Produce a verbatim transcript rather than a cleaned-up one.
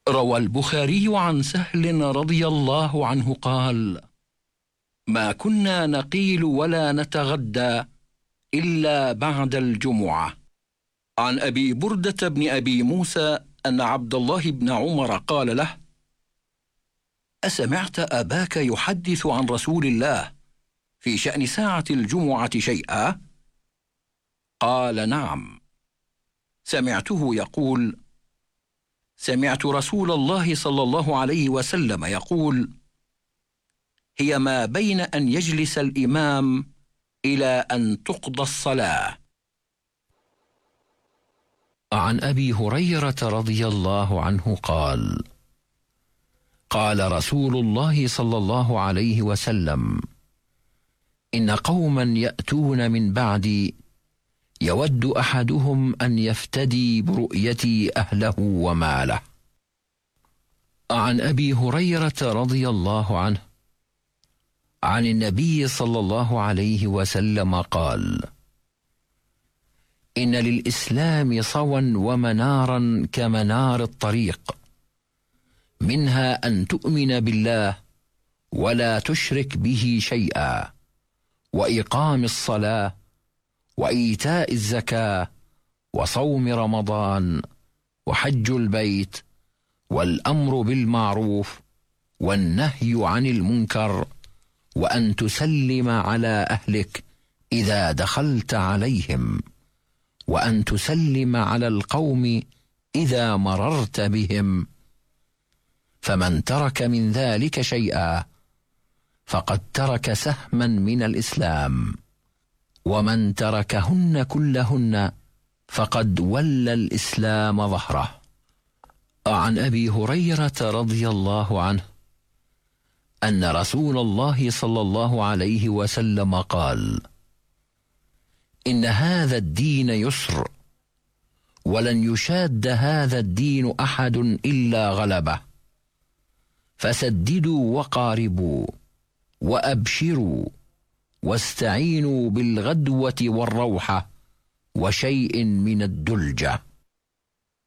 روى البخاري عن سهل رضي الله عنه قال: ما كنا نقيل ولا نتغدى إلا بعد الجمعة. عن أبي بردة بن أبي موسى أن عبد الله بن عمر قال له: أسمعت أباك يحدث عن رسول الله في شأن ساعة الجمعة شيئا؟ قال: نعم، سمعته يقول: سمعت رسول الله صلى الله عليه وسلم يقول: هي ما بين أن يجلس الإمام إلى أن تقضى الصلاة. عن أبي هريرة رضي الله عنه قال: قال رسول الله صلى الله عليه وسلم: إن قوما يأتون من بعدي يود أحدهم أن يفتدي برؤيتي أهله وماله. عن أبي هريرة رضي الله عنه عن النبي صلى الله عليه وسلم قال: إن للإسلام صوى ومنارا كمنار الطريق، منها أن تؤمن بالله ولا تشرك به شيئا، وإقام الصلاة، وإيتاء الزكاة، وصوم رمضان، وحج البيت، والأمر بالمعروف، والنهي عن المنكر، وأن تسلم على أهلك إذا دخلت عليهم، وأن تسلم على القوم إذا مررت بهم. فمن ترك من ذلك شيئا فقد ترك سهما من الإسلام، ومن تركهن كلهن فقد ولى الإسلام ظهره. عن أبي هريرة رضي الله عنه أن رسول الله صلى الله عليه وسلم قال: إن هذا الدين يسر، ولن يشاد هذا الدين أحد إلا غلبه، فسددوا وقاربوا، وأبشروا، واستعينوا بالغدوة والروحة، وشيء من الدلجة.